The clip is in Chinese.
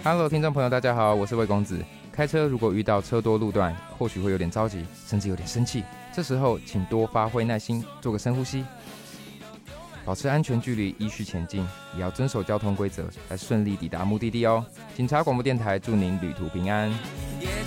Hello， 听众朋友，大家好，我是魏公子。开车如果遇到车多路段，或许会有点着急，甚至有点生气。这时候，请多发挥耐心，做个深呼吸，保持安全距离，依序前进，也要遵守交通规则，才顺利抵达目的地哦。警察广播电台祝您旅途平安。